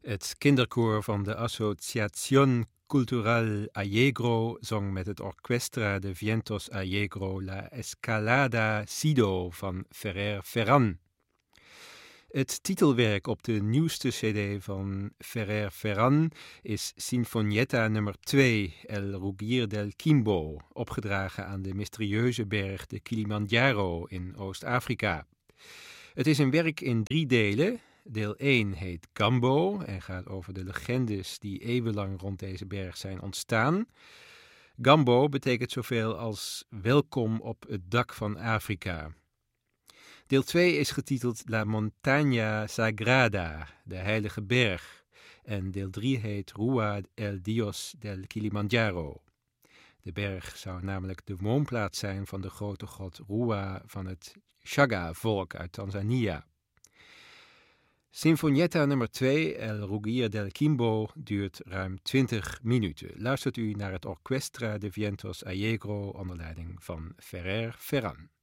Het kinderkoor van de Asociación Cultural Allegro zong met het Orquestra de Vientos Allegro La Escalada Sido van Ferrer Ferran. Het titelwerk op de nieuwste cd van Ferrer Ferran is Sinfonietta nummer 2, El Rugir del Quimbo, opgedragen aan de mysterieuze berg de Kilimanjaro in Oost-Afrika. Het is een werk in 3 delen. Deel 1 heet Gambo en gaat over de legendes die eeuwenlang rond deze berg zijn ontstaan. Gambo betekent zoveel als welkom op het dak van Afrika. Deel 2 is getiteld La Montaña Sagrada, de heilige berg. En deel 3 heet Rua el Dios del Kilimanjaro. De berg zou namelijk de woonplaats zijn van de grote god Rua van het Chaga-volk uit Tanzania. Sinfonietta nummer 2, El Rugir del Quimbo, duurt ruim 20 minuten. Luistert u naar het Orquestra de Vientos Allegro onder leiding van Ferrer Ferran.